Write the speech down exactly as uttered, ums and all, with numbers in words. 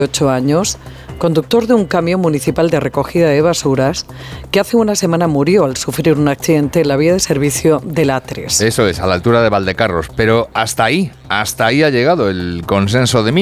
ocho años, conductor de un camión municipal de recogida de basuras, que hace una semana murió al sufrir un accidente en la vía de servicio de la A tres. Eso es, a la altura de Valdecarros. Pero hasta ahí, hasta ahí ha llegado el consenso de mí.